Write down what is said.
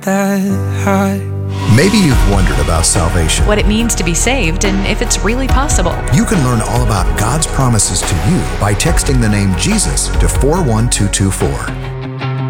that high. Maybe you've wondered about salvation. What it means to be saved and if it's really possible. You can learn all about God's promises to you by texting the name Jesus to 41224.